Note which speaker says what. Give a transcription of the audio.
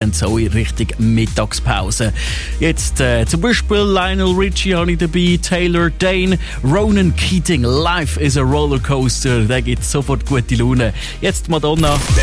Speaker 1: haben so in Richtung Mittagspause. Jetzt zum Beispiel Lionel Richie habe ich dabei, Taylor Dane, Ronan Keating, Life is a Rollercoaster, der gibt sofort gute Laune. Jetzt Madonna.